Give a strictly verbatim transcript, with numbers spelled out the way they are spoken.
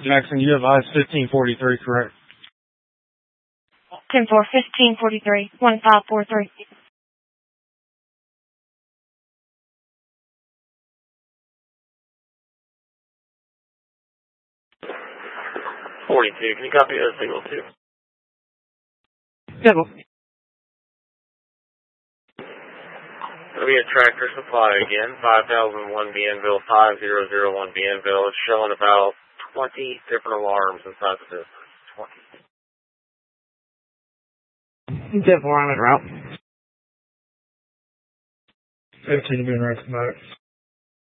Jackson, you have I S fifteen forty-three, correct? ten four, fifteen forty-three, one five four three. forty-two, can you copy that signal too? Yeah, well. It'll be a Tractor Supply again, five thousand one Bienville, five thousand one Bienville. It's showing about twenty different alarms inside the business. twenty. ten four, I'm en route. fifteen to be in right back.